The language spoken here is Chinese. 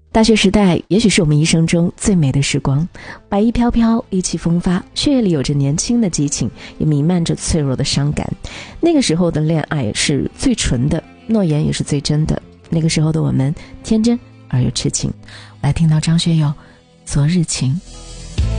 大学时代也许是我们一生中最美的时光，白衣飘飘，意气风发，血液里有着年轻的激情，也弥漫着脆弱的伤感。那个时候的恋爱是最纯的，诺言也是最真的。那个时候的我们天真而又痴情。来听到张学友《昨日情》。